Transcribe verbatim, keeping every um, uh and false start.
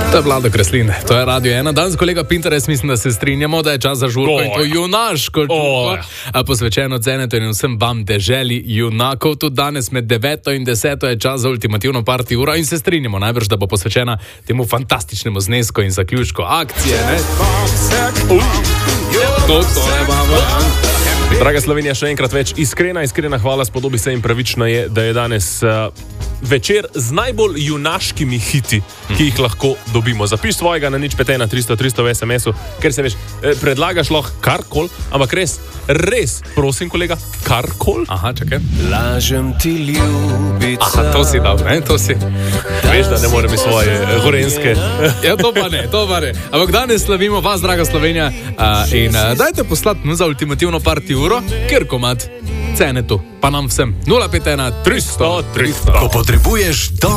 To je Vlado Kreslin, to je Radio ena. Danes, kolega Pintar, jaz mislim, da se strinjamo, da je čas za žurko oh, in to junaško žurko, oh, posvečeno Cenetu in vsem vam deželi junakov. Tudi danes med deveto in deseto je čas za ultimativno party uro in se strinjamo najbrž, da bo posvečena temu fantastičnemu znesku in zaključku akcije, ne? Uh, to, to je babo. Draga Slovenija, še enkrat več iskrena, iskrena hvala, spodobi se in pravično je, da je danes uh, večer z najbolj junaškimi hiti, ki jih lahko dobimo. Zapiš svojega na nič pet ena tristo tristo v es em esu, ker se veš, predlagaš lahko karkoli, ampak res, res, prosim kolega, karkoli. Aha, čakaj. Lažem ti ljubica. Aha, to si dal, ne, to si. Veš, da ne morem iz svoje gorenske. Ja, to pa ne, to pa ne. Ampak danes slavimo vas, draga Slovenija, uh, in uh, dajte poslati no, za ultimativno party uro, ker komad Cenetu, pa nam vsem. nula pet ena tristo tristo. Ko potrebuješ dom